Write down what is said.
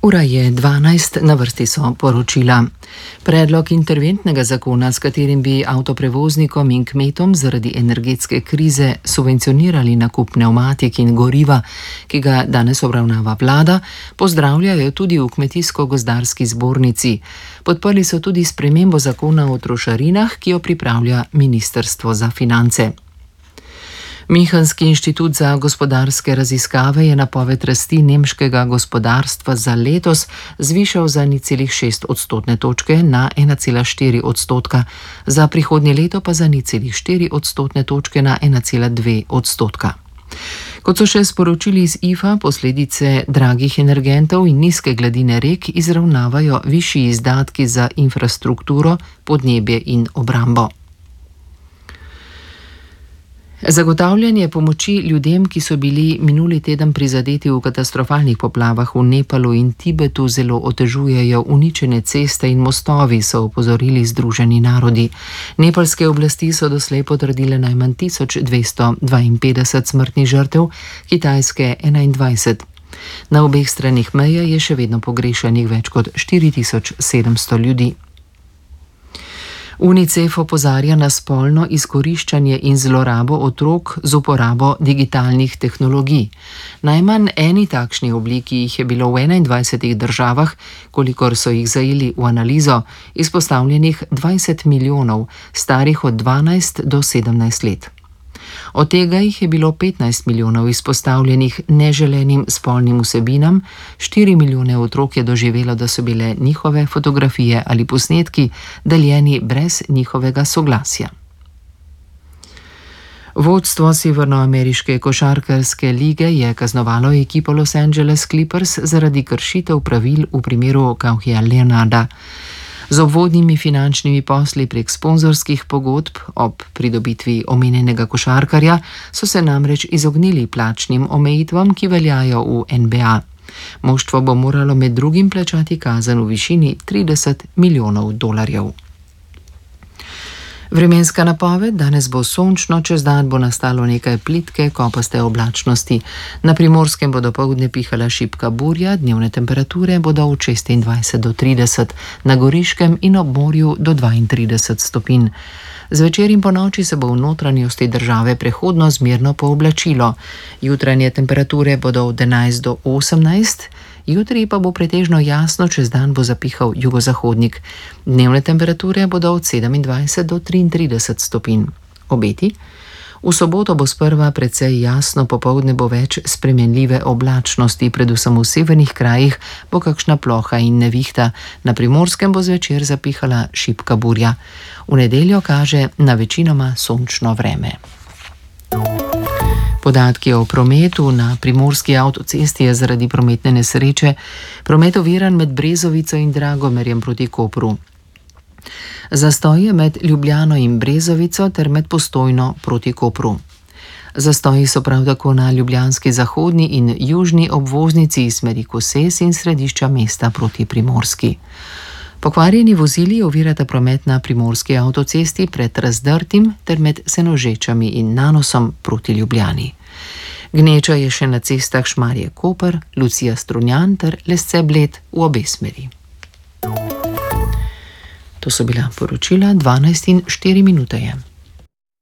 Ura je 12, na vrsti so poročila. Predlog interventnega zakona, s katerim bi avtoprevoznikom in kmetom zaradi energetske krize subvencionirali nakup pnevmatik in goriva, ki ga danes obravnava vlada, pozdravljajo tudi v Kmetijsko-gozdarski zbornici. Podprli so tudi spremembo zakona o trošarinah, ki jo pripravlja Ministrstvo za finance. Münchenski inštitut za gospodarske raziskave je napoved rasti nemškega gospodarstva za letos zvišal za 0,6 odstotne točke na 1,4 odstotka, za prihodnje leto pa za 0,4 odstotne točke na 1,2 odstotka. Kot so še sporočili iz IFA, posledice dragih energentov in nizke gladine rek izravnavajo višji izdatki za infrastrukturo, podnebje in obrambo. Zagotavljanje pomoči ljudem, ki so bili minuli teden prizadeti v katastrofalnih poplavah v Nepalu in Tibetu, zelo otežujejo uničene ceste in mostovi, so opozorili Združeni narodi. Nepalske oblasti so doslej potrdile najmanj 1252 smrtnih žrtev, kitajske 21. Na obeh stranih meje je še vedno pogrešanih več kot 4700 ljudi. UNICEF opozarja na spolno izkoriščanje in zlorabo otrok z uporabo digitalnih tehnologij. Najmanj eni takšni obliki jih je bilo v 21 državah, kolikor so jih zajeli v analizo, izpostavljenih 20 milijonov, starih od 12 do 17 let. Od tega jih je bilo 15 milijonov izpostavljenih neželenim spolnim vsebinam, 4 milijone otrok je doživelo, da so bile njihove fotografije ali posnetki deljeni brez njihovega soglasja. Vodstvo severnoameriške košarkarske lige je kaznovalo ekipo Los Angeles Clippers zaradi kršitev pravil v primeru Kawhija Leonarda. Z obvodnimi finančnimi posli prek sponzorskih pogodb ob pridobitvi omenjenega košarkarja so se namreč izognili plačnim omejitvam, ki veljajo v NBA. Moštvo bo moralo med drugim plačati kazen v višini $30 milijonov. Vremenska napoved: danes bo sončno, čez dan bo nastalo nekaj plitke, kopaste oblačnosti. Na Primorskem bo dopoldne pihala šibka burja, dnevne temperature bodo od 26 do 30, na Goriškem in ob morju do 32 stopinj. Zvečer in ponoči se bo v notranjosti države prehodno zmerno pooblačilo. Jutranje temperature bodo od 11 do 18, jutri pa bo pretežno jasno, čez dan bo zapihal jugozahodnik. Dnevne temperature bodo od 27 do 33 stopinj. Obeti? V soboto bo sprva precej jasno, popoldne bo več spremenljive oblačnosti, predvsem v severnih krajih bo kakšna ploha in nevihta, na Primorskem bo zvečer zapihala šibka burja. V nedeljo kaže na večinoma sončno vreme. Podatki o prometu: na primorski avtocesti je zaradi prometne nesreče promet oviran med Brezovico in Dragomerjem proti Kopru. Zastoj je med Ljubljano in Brezovico ter med Postojno proti Kopru. Zastoji so prav tako na ljubljanski zahodni in južni obvoznici iz smeri Koses in središča mesta proti Primorski. Pokvarjeni vozili ovirata promet na primorski avtocesti pred Razdrtim ter med Senožečami in Nanosom proti Ljubljani. Gneča je še na cestah Šmarje-Koper, Lucija-Strunjan ter Lesce-Bled v obe smeri. To so bila poročila, 12:04 je.